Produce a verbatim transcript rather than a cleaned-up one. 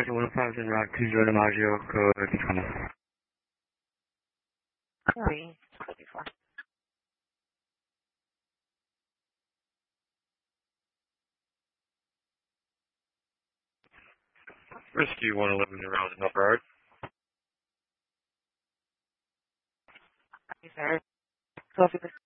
Roger one five zero Route two zero DiMaggio, code twenty. Sorry. Rescue one eleven around in Upper Art. Okay, sir. So if you